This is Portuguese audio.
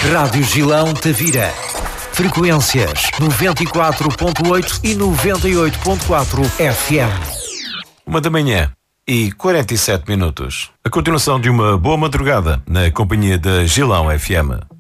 Rádio Gilão Tavira. Frequências 94.8 e 98.4 FM. 1h47. A continuação de uma boa madrugada na companhia da Gilão FM.